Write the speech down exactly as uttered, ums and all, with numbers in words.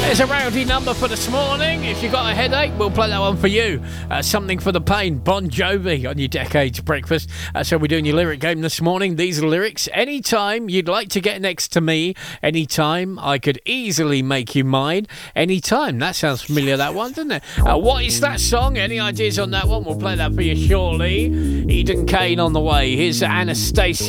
There's a rowdy number for this morning. If you've got a headache, we'll play that one for you. Uh, something for the pain. Bon Jovi on your Decades Breakfast. Uh, so we're doing your lyric game this morning. These are lyrics. Anytime you'd like to get next to me, anytime I could easily make you mine, anytime. That sounds familiar, that one, doesn't it? Uh, what is that song? Any ideas on that one? We'll play that for you shortly. Eden Kane on the way. Here's Anastasia.